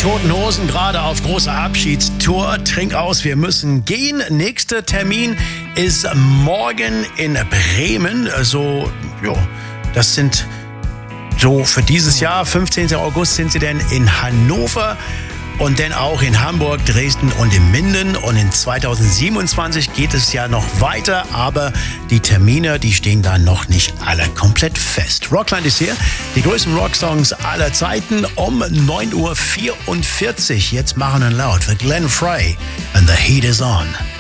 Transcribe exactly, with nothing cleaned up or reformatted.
Toten Hosen gerade auf großer Abschiedstour. Trink aus, wir müssen gehen. Nächster Termin ist morgen in Bremen. Also, ja, das sind so für dieses Jahr, fünfzehnten August sind sie denn in Hannover. Und dann auch in Hamburg, Dresden und in Minden. Und in zweitausendsiebenundzwanzig geht es ja noch weiter. Aber die Termine, die stehen da noch nicht alle komplett fest. Rockland ist hier. Die größten Rocksongs aller Zeiten um neun Uhr vierundvierzig. Jetzt machen wir laut für Glenn Frey. And the heat is on.